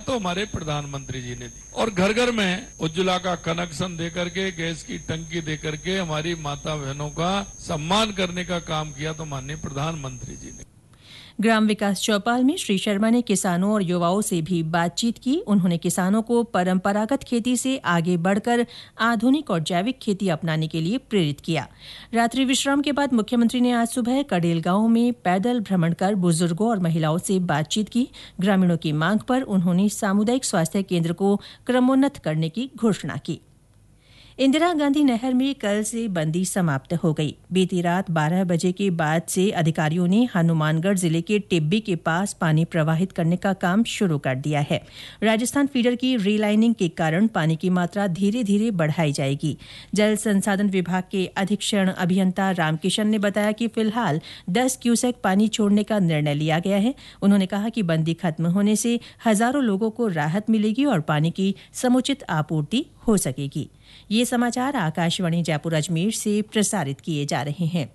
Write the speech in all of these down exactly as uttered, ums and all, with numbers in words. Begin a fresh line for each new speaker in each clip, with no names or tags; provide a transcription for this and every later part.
तो हमारे प्रधानमंत्री जी ने दी और घर घर में उज्ज्वला का कनेक्शन दे करके, गैस की टंकी दे करके हमारी माता बहनों का सम्मान करने का काम किया तो माननीय प्रधानमंत्री जी ने।
ग्राम विकास चौपाल में श्री शर्मा ने किसानों और युवाओं से भी बातचीत की। उन्होंने किसानों को परंपरागत खेती से आगे बढ़कर आधुनिक और जैविक खेती अपनाने के लिए प्रेरित किया। रात्रि विश्राम के बाद मुख्यमंत्री ने आज सुबह कडेल गांव में पैदल भ्रमण कर बुजुर्गों और महिलाओं से बातचीत की। ग्रामीणों की मांग पर उन्होंने सामुदायिक स्वास्थ्य केंद्र को क्रमोन्नत करने की घोषणा की। इंदिरा गांधी नहर में कल से बंदी समाप्त हो गई। बीती रात बारह बजे के बाद से अधिकारियों ने हनुमानगढ़ जिले के टिब्बी के पास पानी प्रवाहित करने का काम शुरू कर दिया है। राजस्थान फीडर की रीलाइनिंग के कारण पानी की मात्रा धीरे धीरे बढ़ाई जाएगी। जल संसाधन विभाग के अधीक्षण अभियंता रामकिशन ने बताया कि फिलहाल दस क्यूसेक पानी छोड़ने का निर्णय लिया गया है। उन्होंने कहा कि बंदी खत्म होने से हजारों लोगों को राहत मिलेगी और पानी की समुचित आपूर्ति हो सकेगी। ये समाचार आकाशवाणी जयपुर अजमेर से प्रसारित किए जा रहे हैं।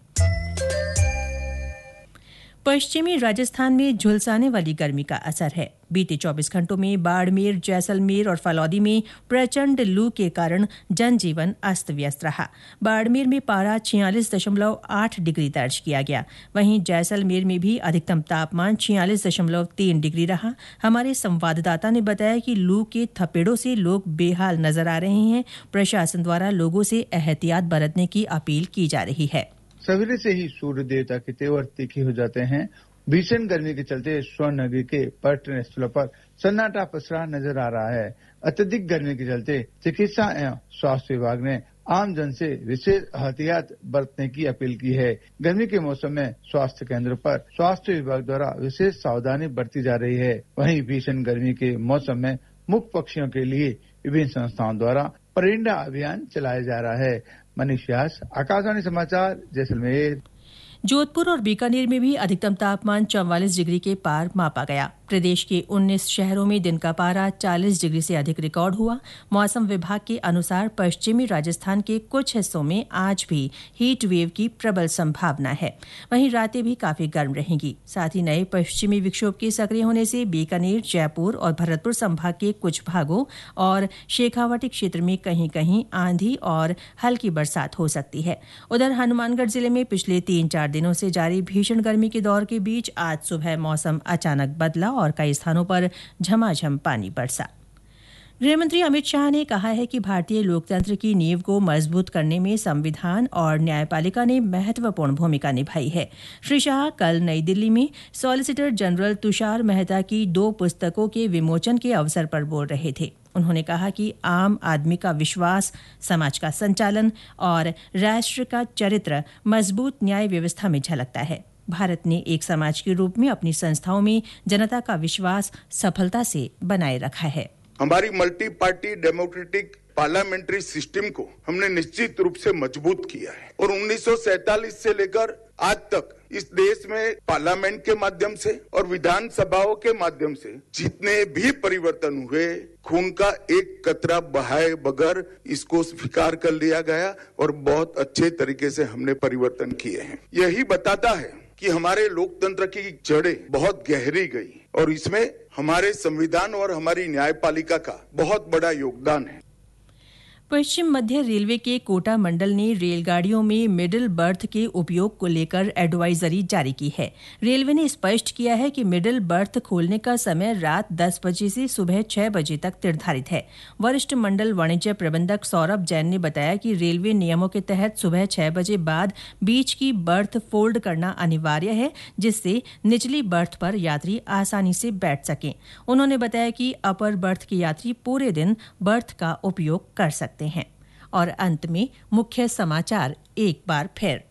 पश्चिमी राजस्थान में झुलसाने वाली गर्मी का असर है। बीते चौबीस घंटों में बाड़मेर, जैसलमेर और फलौदी में प्रचंड लू के कारण जनजीवन अस्त व्यस्त रहा। बाड़मेर में पारा छियालीस दशमलव आठ डिग्री दर्ज किया गया। वहीं जैसलमेर में भी अधिकतम तापमान छियालीस दशमलव तीन डिग्री रहा। हमारे संवाददाता ने बताया कि लू के थपेड़ों से लोग बेहाल नजर आ रहे हैं। प्रशासन द्वारा लोगों से एहतियात बरतने की अपील की जा रही है।
सवेरे से ही सूर्य देवता के तेवर तीखे हो जाते हैं। भीषण गर्मी के चलते स्वर्ण नगरी के पर्यटन स्थलों पर सन्नाटा पसरा नजर आ रहा है। अत्यधिक गर्मी के चलते चिकित्सा एवं स्वास्थ्य विभाग ने आम जन से विशेष एहतियात बरतने की अपील की है। गर्मी के मौसम में स्वास्थ्य केंद्र पर स्वास्थ्य विभाग द्वारा विशेष सावधानी बरती जा रही है। वहीं भीषण गर्मी के मौसम में मुख्य पक्षियों के लिए विभिन्न संस्थाओं द्वारा परिंदा अभियान चलाया जा रहा है। मनीष व्यास, आकाशवाणी समाचार, जैसलमेर।
जोधपुर और बीकानेर में भी अधिकतम तापमान चौवालीस डिग्री के पार मापा गया। प्रदेश के उन्नीस शहरों में दिन का पारा चालीस डिग्री से अधिक रिकॉर्ड हुआ। मौसम विभाग के अनुसार पश्चिमी राजस्थान के कुछ हिस्सों में आज भी हीट वेव की प्रबल संभावना है। वहीं रातें भी काफी गर्म रहेंगी। साथ ही नए पश्चिमी विक्षोभ के सक्रिय होने से बीकानेर, जयपुर और भरतपुर संभाग के कुछ भागों और शेखावाटी क्षेत्र में कहीं कहीं आंधी और हल्की बरसात हो सकती है। उधर हनुमानगढ़ जिले में पिछले तीन चार दिनों से जारी भीषण गर्मी के दौर के बीच आज सुबह मौसम अचानक बदला और कई स्थानों पर झमाझम पानी बरसा। गृहमंत्री अमित शाह ने कहा है कि भारतीय लोकतंत्र की नींव को मजबूत करने में संविधान और न्यायपालिका ने महत्वपूर्ण भूमिका निभाई है। श्री शाह कल नई दिल्ली में सॉलिसिटर जनरल तुषार मेहता की दो पुस्तकों के विमोचन के अवसर पर बोल रहे थे। उन्होंने कहा कि आम आदमी का विश्वास, समाज का संचालन और राष्ट्र का चरित्र मजबूत न्याय व्यवस्था में झलकता है। भारत ने एक समाज के रूप में अपनी संस्थाओं में जनता का विश्वास सफलता से बनाए रखा है।
हमारी multi party democratic parliamentary system को हमने निश्चित रूप से मजबूत किया है और उन्नीस सौ सैंतालीस से लेकर आज तक इस देश में पार्लियामेंट के माध्यम से और विधानसभाओं के माध्यम से जितने भी परिवर्तन हुए, खून का एक कतरा बहाए बगैर इसको स्वीकार कर लिया गया और बहुत अच्छे तरीके से हमने परिवर्तन किए हैं। यही बताता है कि हमारे लोकतंत्र की जड़ें बहुत गहरी गई और इसमें हमारे संविधान और हमारी न्यायपालिका का बहुत बड़ा योगदान है।
पश्चिम मध्य रेलवे के कोटा मंडल ने रेलगाड़ियों में मिडिल बर्थ के उपयोग को लेकर एडवाइजरी जारी की है। रेलवे ने स्पष्ट किया है कि मिडिल बर्थ खोलने का समय रात दस बजे से सुबह छह बजे तक निर्धारित है। वरिष्ठ मंडल वाणिज्य प्रबंधक सौरभ जैन ने बताया कि रेलवे नियमों के तहत सुबह छह बजे बाद बीच की बर्थ फोल्ड करना अनिवार्य है, जिससे निचली बर्थ पर यात्री आसानी से बैठ सकें। उन्होंने बताया कि अपर बर्थ के यात्री पूरे दिन बर्थ का उपयोग कर सकते हैं। और अंत में मुख्य समाचार एक बार फिर।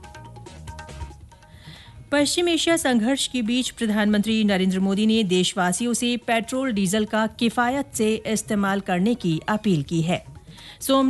पश्चिम एशिया संघर्ष के बीच प्रधानमंत्री नरेंद्र मोदी ने देशवासियों से पेट्रोल डीजल का किफायत से इस्तेमाल करने की अपील की है। सोम